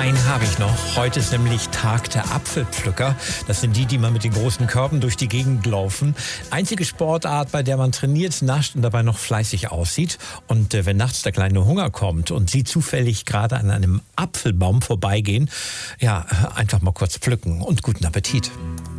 Einen habe ich noch. Heute ist nämlich Tag der Apfelpflücker. Das sind die, die mal mit den großen Körben durch die Gegend laufen. Einzige Sportart, bei der man trainiert, nascht und dabei noch fleißig aussieht. Und wenn nachts der kleine Hunger kommt und Sie zufällig gerade an einem Apfelbaum vorbeigehen, ja, einfach mal kurz pflücken und guten Appetit.